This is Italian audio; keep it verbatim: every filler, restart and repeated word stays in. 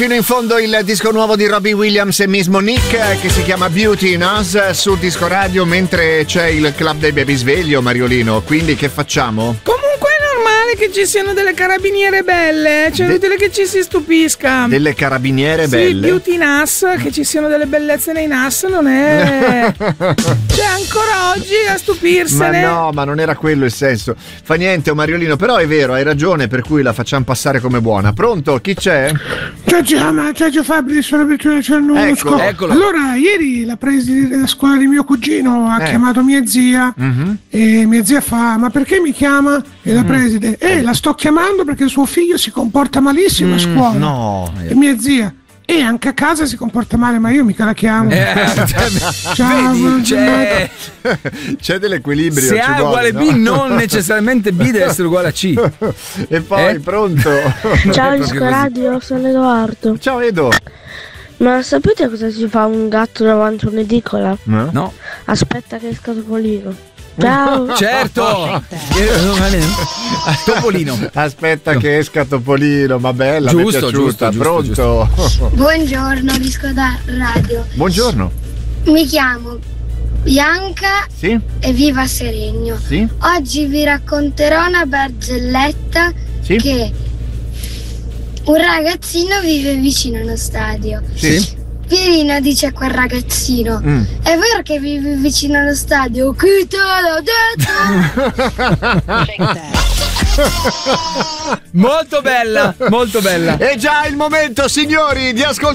Fino in fondo il disco nuovo di Robbie Williams e Miss Monique che si chiama Beauty in Us sul disco radio, mentre c'è il club dei baby sveglio, Mariolino. Quindi che facciamo? Comunque è normale che ci siano delle carabiniere belle, c'è De- inutile che ci si stupisca. Delle carabiniere sì, belle? Beauty in Us, che ci siano delle bellezze nei Nas non è... C'è ancora oggi a stupirsene. Ma no, ma non era quello il senso. Fa niente, oh Mariolino, però è vero, hai ragione, per cui la facciamo passare come buona. Pronto? Chi c'è? Ciao Giamma, ciao Gio Fabri, sono Bertone Cernusco. Eccolo. Allora, ieri la preside della scuola di mio cugino ha Eh. chiamato mia zia Mm-hmm. e mia zia fa: ma perché mi chiama? E la preside: eh, la sto chiamando perché suo figlio si comporta malissimo a scuola. No. E mia zia: e anche a casa si comporta male, ma io mica la chiamo. Eh, Ciao, vedi, buona c'è, C'è dell'equilibrio. se ci A è vuole, uguale no? B non necessariamente B deve essere uguale a C. E poi, Eh? pronto? Ciao Perché Disco così? Radio, sono Edoardo. Ciao Edo. Ma sapete cosa si fa un gatto davanti a un'edicola? No. Aspetta che esca Topolino. Ciao. Certo. Topolino. Aspetta che esca Topolino, ma bella, mi è Giusto, piaciuta. giusto, giusto, Pronto? Buongiorno Disco da Radio. Buongiorno. Mi chiamo Bianca Sì? e vivo a Seregno. Sì? Oggi vi racconterò una barzelletta Sì? che un ragazzino vive vicino a uno stadio. Sì? Pierino dice a quel ragazzino: Mm. è vero che vivi vicino allo stadio? Chi te l'ha detto? Molto bella, molto bella. È già il momento, signori, di ascoltare